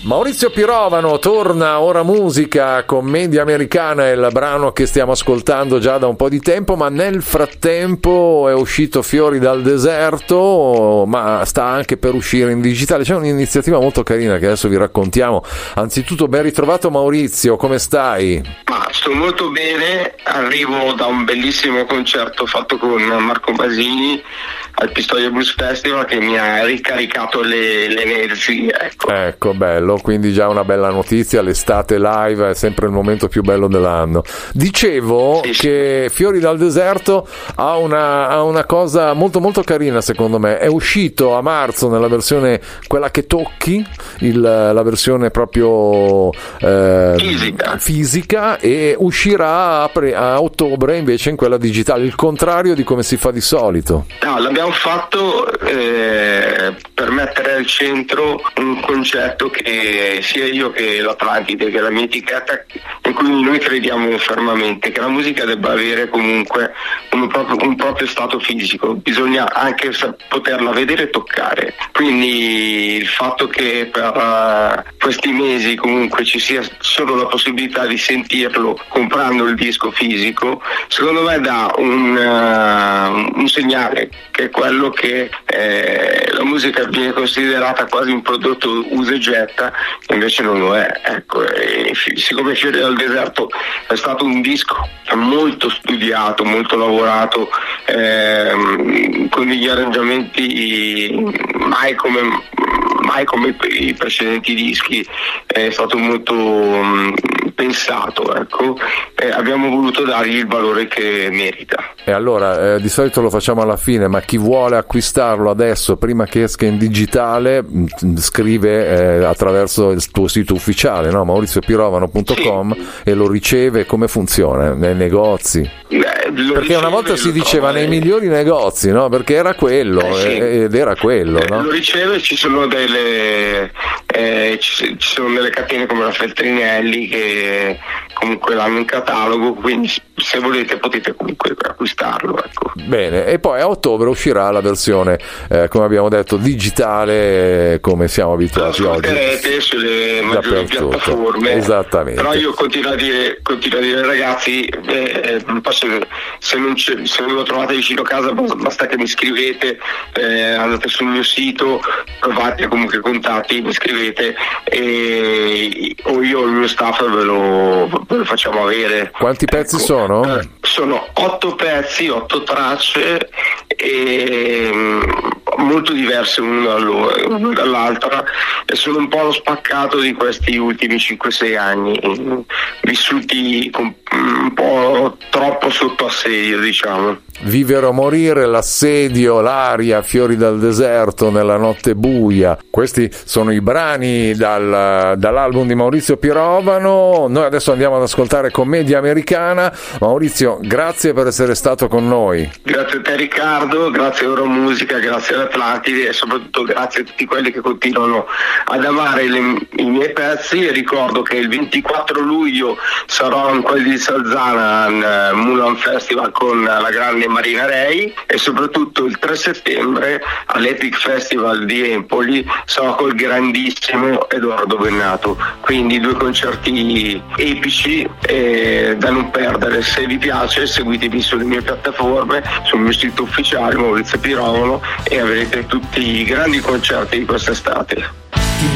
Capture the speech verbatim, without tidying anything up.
Maurizio Pirovano torna, ora musica, commedia americana, è il brano che stiamo ascoltando già da un po' di tempo, ma nel frattempo è uscito Fiori dal deserto, ma sta anche per uscire in digitale. C'è un'iniziativa molto carina che adesso vi raccontiamo. Anzitutto ben ritrovato Maurizio, come stai? Ma sto molto bene, arrivo da un bellissimo concerto fatto con Marco Basini al Pistoia Blues Festival che mi ha ricaricato le, le energie, ecco. Ecco, bello, quindi già una bella notizia, l'estate live è sempre il momento più bello dell'anno. Dicevo sì, che sì. Fiori dal deserto ha una, ha una cosa molto molto carina secondo me, è uscito a marzo nella versione quella che tocchi, il, la versione proprio eh, fisica. fisica e uscirà a, pre, a ottobre invece in quella digitale, il contrario di come si fa di solito. No, l'abbiamo fatto eh, per mettere al centro un concetto che sia io che l'Atlantide, che è la mia etichetta, in cui noi crediamo fermamente che la musica debba avere comunque un proprio, un proprio stato fisico, bisogna anche poterla vedere e toccare. Quindi il fatto che per uh, questi mesi comunque ci sia solo la possibilità di sentirlo comprando il disco fisico, secondo me dà un, uh, un segnale, che è quello che eh, la musica viene considerata quasi un prodotto usa e getta, invece non lo è. Ecco, e, siccome Fiori dal deserto è stato un disco molto studiato, molto lavorato, ehm, con degli arrangiamenti mai come mai come i precedenti dischi, è stato molto um, pensato, ecco, e abbiamo voluto dargli il valore che merita. E allora, eh, di solito lo facciamo alla fine, ma chi vuole acquistarlo adesso, prima che esca in digitale, mh, scrive eh, attraverso il tuo sito ufficiale, no? maurizio pirovano punto com, sì. E lo riceve. Come funziona? Nei negozi? Eh, Perché riceve, una volta si diceva trova, nei eh. migliori negozi, no? Perché era quello, eh, sì. ed era quello, eh, no? Lo riceve, ci sono delle eh, ci, ci sono delle catene come la Feltrinelli che comunque l'hanno in catalogo, quindi se volete potete comunque acquistarlo, ecco. Bene, e poi a ottobre uscirà la versione eh, come abbiamo detto digitale, come siamo abituati lo oggi sulle maggiori piattaforme. Esattamente. Però io continuo a dire continuo a dire ragazzi, eh, posso, se, non se non lo trovate vicino a casa basta che mi scrivete, eh, andate sul mio sito, provate comunque contatti, mi scrivete e o io o il mio staff ve lo, ve lo facciamo avere. Quanti pezzi ecco, sono? Eh, sono otto pezzi, otto tracce e molto diverse una dall'altra, e sono un po' lo spaccato di questi ultimi cinque sei anni vissuti con un po' troppo sotto assedio, diciamo. Vivere o morire, l'assedio, l'aria, Fiori dal deserto, nella notte buia. Questi sono i brani dal, dall'album di Maurizio Pirovano. Noi adesso andiamo ad ascoltare commedia americana. Maurizio, grazie per essere stato con noi. Grazie a te Riccardo, grazie a Euromusica, grazie all'Atlantide e soprattutto grazie a tutti quelli che continuano ad amare le, i miei pezzi. E ricordo che il ventiquattro luglio sarò in quel di Salzana al Mulan Festival con la grande Marina Rei, e soprattutto il tre settembre all'Epic Festival di Empoli sarò col grandissimo Edoardo Bennato, quindi due concerti epici eh, da non perdere. Se vi piace seguitemi sulle mie piattaforme, sul mio sito ufficiale Maurizio Pirovano, e avrete tutti i grandi concerti di quest'estate.